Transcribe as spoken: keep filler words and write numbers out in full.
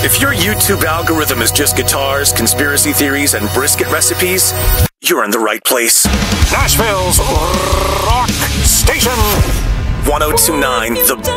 If your YouTube algorithm is just guitars, conspiracy theories, and brisket recipes, you're in the right place. Nashville's Rock Station. one oh two point nine The